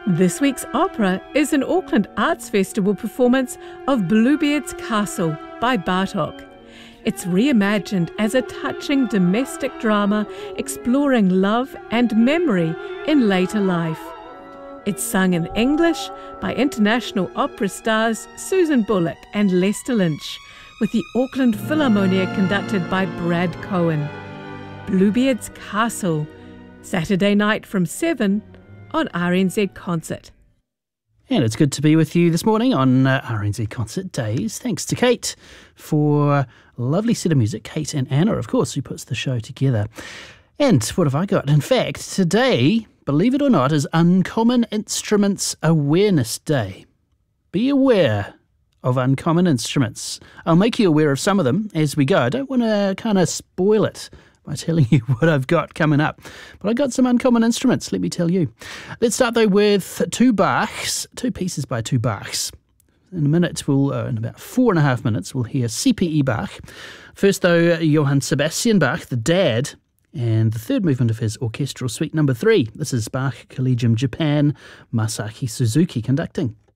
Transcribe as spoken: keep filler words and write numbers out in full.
This week's opera is an Auckland Arts Festival performance of Bluebeard's Castle by Bartók. It's reimagined as a touching domestic drama exploring love and memory in later life. It's sung in English by international opera stars Susan Bullock and Lester Lynch, with the Auckland Philharmonia conducted by Brad Cohen. Bluebeard's Castle, Saturday night from seven on R N Z Concert. And it's good to be with you this morning on uh, R N Z Concert Days. Thanks to Kate for a lovely set of music. Kate and Anna, of course, who puts the show together. And what have I got? In fact, today, believe it or not, is Uncommon Instruments Awareness Day. Be aware of uncommon instruments. I'll make you aware of some of them as we go. I don't want to kind of spoil it by telling you what I've got coming up. But I got some uncommon instruments, let me tell you. Let's start though with two Bachs, two pieces by two Bachs. In a minute, we'll, uh, in about four and a half minutes, we'll hear C P E Bach. First though, Johann Sebastian Bach, the dad, and the third movement of his orchestral suite number three. This is Bach Collegium Japan, Masaki Suzuki conducting.